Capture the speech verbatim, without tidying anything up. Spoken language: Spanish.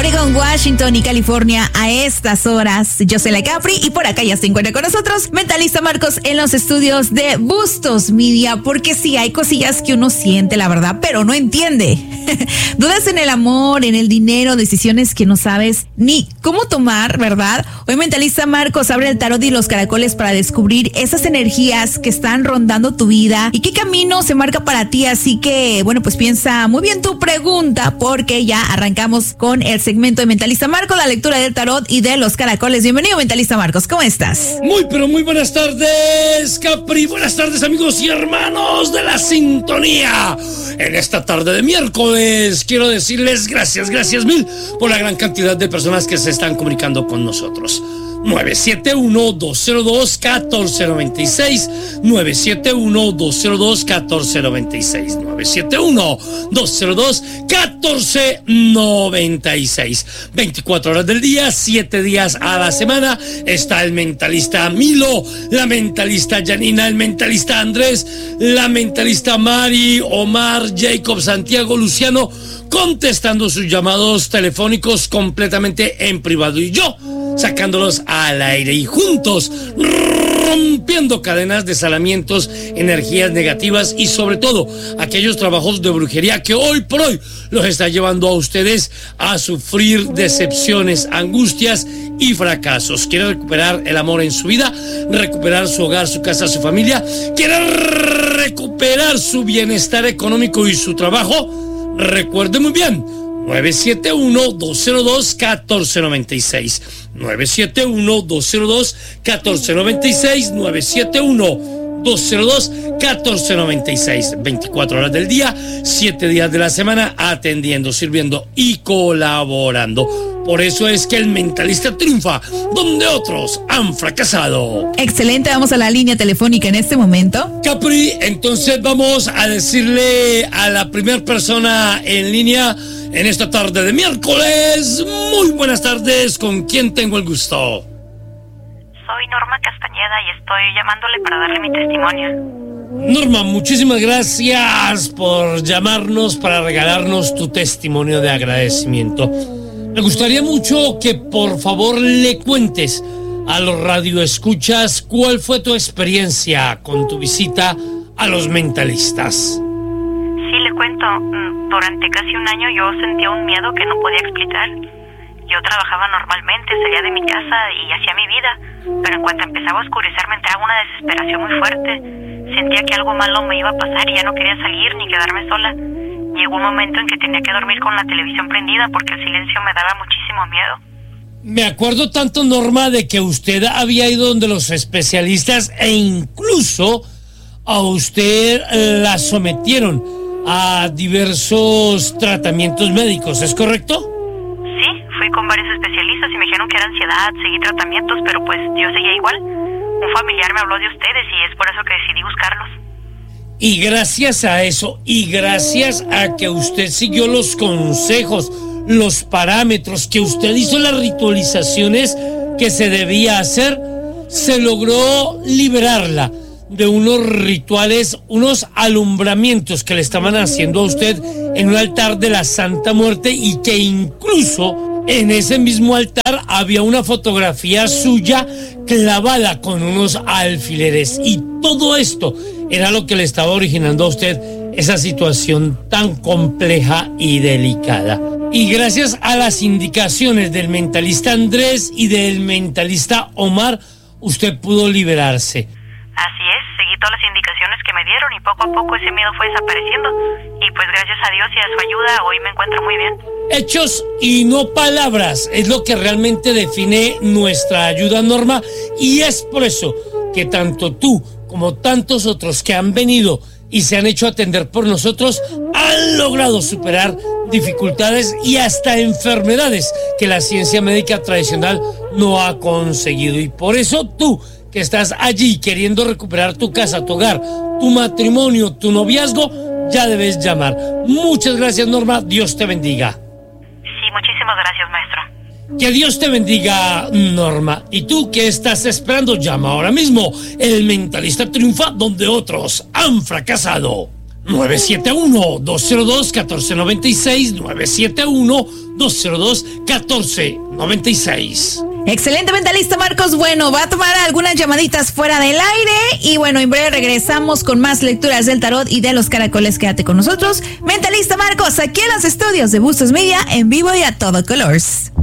Oregon, Washington y California a estas horas. Yo soy la Capri y por acá ya se encuentra con nosotros Mentalista Marcos en los estudios de Bustos Media, porque sí, hay cosillas que uno siente, la verdad, pero no entiende. Dudas en el amor, en el dinero, decisiones que no sabes ni cómo tomar, ¿verdad? Hoy Mentalista Marcos abre el tarot y los caracoles para descubrir esas energías que están rondando tu vida y qué camino se marca para ti. Así que, bueno, pues piensa muy bien tu pregunta, porque ya arrancamos con el segmento de Mentalista Marcos, la lectura del tarot y de los caracoles. Bienvenido, Mentalista Marcos, ¿cómo estás? Muy, pero muy buenas tardes, Capri. Buenas tardes, amigos y hermanos de la sintonía. En esta tarde de miércoles, quiero decirles gracias, gracias mil por la gran cantidad de personas que se están comunicando con nosotros. nueve siete uno, dos cero dos, uno cuatro nueve seis, nueve siete uno, dos cero dos, uno cuatro nueve seis, nueve siete uno, dos cero dos, uno cuatro nueve seis. veinticuatro horas del día, siete días a la semana, está el mentalista Milo, la mentalista Janina, el mentalista Andrés, la mentalista Mari, Omar, Jacob, Santiago, Luciano, contestando sus llamados telefónicos completamente en privado, y yo sacándolos al aire, y juntos rompiendo cadenas de salamientos, energías negativas y sobre todo aquellos trabajos de brujería que hoy por hoy los está llevando a ustedes a sufrir decepciones, angustias y fracasos. ¿Quiere recuperar el amor en su vida? ¿Recuperar su hogar, su casa, su familia? ¿Quiere recuperar su bienestar económico y su trabajo? Recuerde muy bien, nueve siete uno, dos cero dos, uno cuatro nueve seis, nueve siete uno, dos cero dos, uno cuatro nueve seis, nueve siete uno, dos cero dos, uno cuatro nueve seis. veinticuatro horas del día, siete días de la semana, atendiendo, sirviendo y colaborando. Por eso es que el mentalista triunfa donde otros han fracasado. Excelente, vamos a la línea telefónica en este momento. Capri, entonces vamos a decirle a la primera persona en línea en esta tarde de miércoles. Muy buenas tardes, ¿con quién tengo el gusto? Soy Norma Castañeda y estoy llamándole para darle mi testimonio. Norma, muchísimas gracias por llamarnos para regalarnos tu testimonio de agradecimiento. Me gustaría mucho que por favor le cuentes a los radioescuchas cuál fue tu experiencia con tu visita a los mentalistas. Sí, le cuento. Durante casi un año yo sentía un miedo que no podía explicar. Yo trabajaba normalmente, salía de mi casa y hacía mi vida, pero en cuanto empezaba a oscurecer me entraba una desesperación muy fuerte. Sentía que algo malo me iba a pasar y ya no quería salir ni quedarme sola. Llegó un momento en que tenía que dormir con la televisión prendida porque el silencio me daba muchísimo miedo. Me acuerdo tanto, Norma, de que usted había ido donde los especialistas e incluso a usted la sometieron a diversos tratamientos médicos, ¿es correcto? Sí, fui con varios especialistas y me dijeron que era ansiedad, seguí tratamientos, pero pues yo seguía igual. Un familiar me habló de ustedes y es por eso que decidí buscarlos. Y gracias a eso, y gracias a que usted siguió los consejos, los parámetros, que usted hizo las ritualizaciones que se debía hacer, se logró liberarla de unos rituales, unos alumbramientos que le estaban haciendo a usted en un altar de la Santa Muerte, y que incluso en ese mismo altar había una fotografía suya clavada con unos alfileres, y todo esto era lo que le estaba originando a usted esa situación tan compleja y delicada. Y gracias a las indicaciones del mentalista Andrés y del mentalista Omar, usted pudo liberarse. Así es, seguí todas las indicaciones que me dieron y poco a poco ese miedo fue desapareciendo. Y pues gracias a Dios y a su ayuda hoy me encuentro muy bien. Hechos y no palabras es lo que realmente define nuestra ayuda, Norma, y es por eso que tanto tú como tantos otros que han venido y se han hecho atender por nosotros han logrado superar dificultades y hasta enfermedades que la ciencia médica tradicional no ha conseguido. Y por eso tú, que estás allí queriendo recuperar tu casa, tu hogar, tu matrimonio, tu noviazgo, ya debes llamar. Muchas gracias, Norma. Dios te bendiga. Sí, muchísimas gracias, maestro. Que Dios te bendiga, Norma. Y tú que estás esperando, llama ahora mismo. El mentalista triunfa donde otros han fracasado. nueve siete uno, dos cero dos, uno cuatro nueve seis, nueve siete uno, dos cero dos, uno cuatro nueve seis. Excelente, mentalista Marcos. Bueno, va a tomar algunas llamaditas fuera del aire y bueno, en breve regresamos con más lecturas del tarot y de los caracoles. Quédate con nosotros, mentalista Marcos, aquí en los estudios de Bustos Media, en vivo y a todo color.